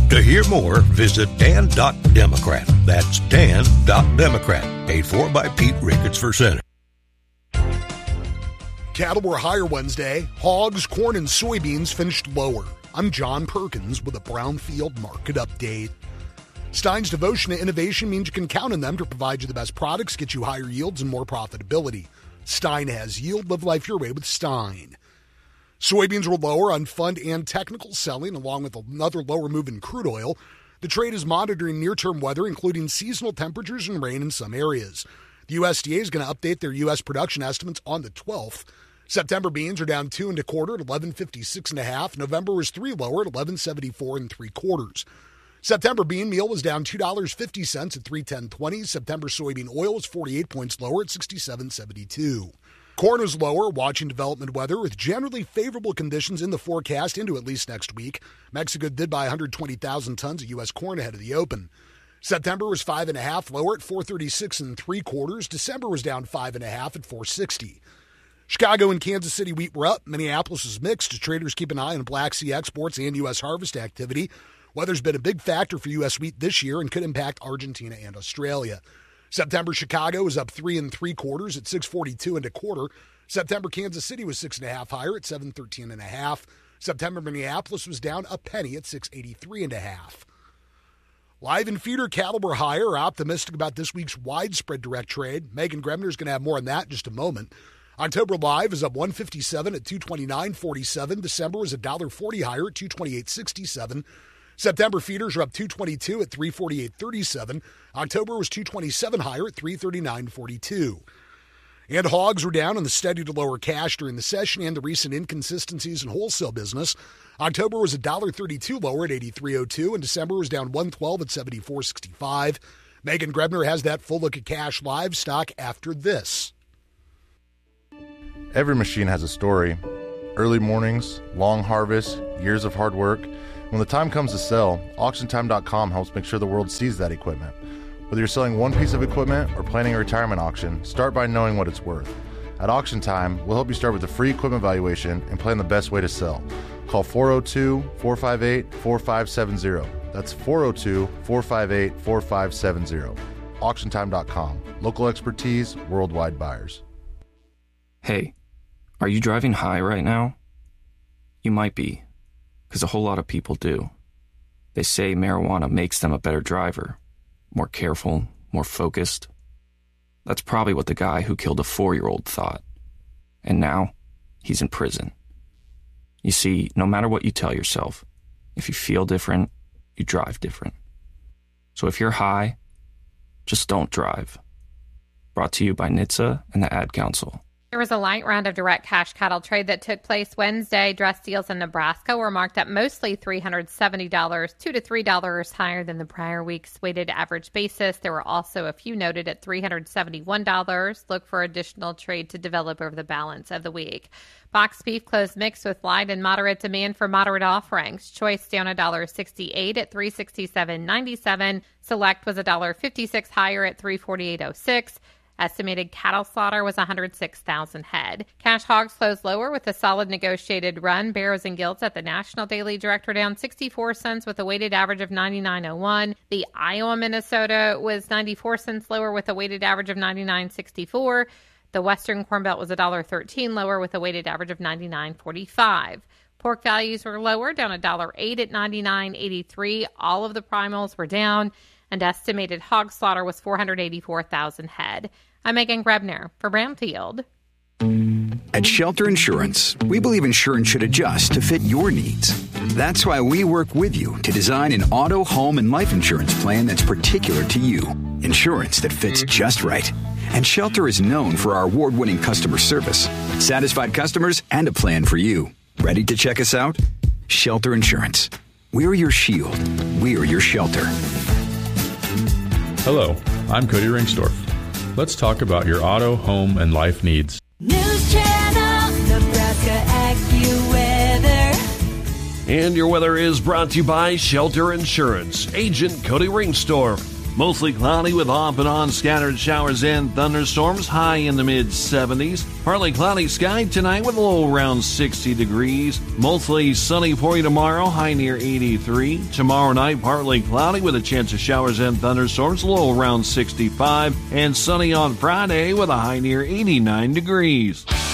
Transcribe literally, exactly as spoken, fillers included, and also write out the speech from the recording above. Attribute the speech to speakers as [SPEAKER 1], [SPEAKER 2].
[SPEAKER 1] To hear more, visit dan dot democrat. That's dan dot democrat. Paid for by Pete Ricketts for Senate.
[SPEAKER 2] Cattle were higher Wednesday. Hogs, corn, and soybeans finished lower. I'm John Perkins with a Brownfield Market Update. Stein's devotion to innovation means you can count on them to provide you the best products, get you higher yields, and more profitability. Stein has yield. Live life your way with Stein. Soybeans were lower on fund and technical selling, along with another lower move in crude oil. The trade is monitoring near-term weather, including seasonal temperatures and rain in some areas. The U S D A is going to update their U S production estimates on the twelfth. September beans are down two and a quarter at eleven fifty-six and a half. November was three lower at eleven seventy-four and three quarters. September bean meal was down two dollars and fifty cents at three ten twenty. September soybean oil was forty-eight points lower at sixty-seven seventy-two. Corn is lower, watching development weather with generally favorable conditions in the forecast into at least next week. Mexico did buy one hundred twenty thousand tons of U S corn ahead of the open. September was five and a half lower at four thirty-six and three quarters. December was down five and a half at four sixty. Chicago and Kansas City wheat were up. Minneapolis was mixed. Traders keep an eye on Black Sea exports and U S harvest activity. Weather's been a big factor for U S wheat this year and could impact Argentina and Australia. September Chicago was up three and three quarters at six forty-two and a quarter. September Kansas City was six and a half higher at seven thirteen and a half. September Minneapolis was down a penny at six eighty-three and a half. Live and feeder cattle were higher, optimistic about this week's widespread direct trade. Megan Grebner is going to have more on that in just a moment. October live is up one fifty-seven at two twenty-nine forty-seven. December was one dollar forty higher at two twenty-eight sixty-seven. September feeders are up two twenty-two at three forty-eight thirty-seven. October was two twenty-seven higher at three thirty-nine forty-two. And hogs were down on the steady to lower cash during the session and the recent inconsistencies in wholesale business. October was one dollar thirty-two lower at eighty-three oh two, and December was down one twelve at seventy-four sixty-five. Megan Grebner has that full look at cash livestock after this.
[SPEAKER 3] Every machine has a story. Early mornings, long harvests, years of hard work. When the time comes to sell, auction time dot com helps make sure the world sees that equipment. Whether you're selling one piece of equipment or planning a retirement auction, start by knowing what it's worth. At Auction Time, we'll help you start with a free equipment valuation and plan the best way to sell. Call four oh two, four five eight, four five seven zero. That's four oh two, four five eight, four five seven zero. auction time dot com. Local expertise, worldwide buyers.
[SPEAKER 4] Hey, are you driving high right now? You might be, because a whole lot of people do. They say marijuana makes them a better driver, more careful, more focused. That's probably what the guy who killed a four-year-old thought. And now, he's in prison. You see, no matter what you tell yourself, if you feel different, you drive different. So if you're high, just don't drive. Brought to you by N H T S A and the Ad Council.
[SPEAKER 5] There was a light round of direct cash cattle trade that took place Wednesday. Dress deals in Nebraska were marked at mostly three hundred seventy dollars, two to three dollars higher than the prior week's weighted average basis. There were also a few noted at three hundred seventy-one dollars. Look for additional trade to develop over the balance of the week. Box beef closed mixed with light and moderate demand for moderate offerings. Choice down one dollar sixty-eight at three sixty-seven ninety-seven. Select was one dollar fifty-six higher at three forty-eight oh six. Estimated cattle slaughter was one hundred six thousand head. Cash hogs closed lower with a solid negotiated run. Barrows and Gilts at the National Daily Direct were down sixty-four cents with a weighted average of ninety-nine oh one. The Iowa Minnesota was ninety-four cents lower with a weighted average of ninety-nine sixty-four. The Western Corn Belt was one dollar thirteen lower with a weighted average of ninety-nine forty-five. Pork values were lower, down one dollar eight at ninety-nine eighty-three. All of the primals were down, and estimated hog slaughter was four hundred eighty-four thousand head. I'm Megan Grebner for Brownfield.
[SPEAKER 6] At Shelter Insurance, we believe insurance should adjust to fit your needs. That's why we work with you to design an auto, home, and life insurance plan that's particular to you. Insurance that fits just right. And Shelter is known for our award-winning customer service, satisfied customers, and a plan for you. Ready to check us out? Shelter Insurance. We're your shield. We're your shelter.
[SPEAKER 7] Hello, I'm Cody Ringstorff. Let's talk about your auto, home, and life needs.
[SPEAKER 8] News Channel, Nebraska AccuWeather.
[SPEAKER 9] And your weather is brought to you by Shelter Insurance. Agent Cody Ringstorff. Mostly cloudy with off and on scattered showers and thunderstorms, high in the mid seventies. Partly cloudy sky tonight with a low around sixty degrees. Mostly sunny for you tomorrow, high near eighty-three. Tomorrow night, partly cloudy with a chance of showers and thunderstorms, low around sixty-five. And sunny on Friday with a high near eighty-nine degrees.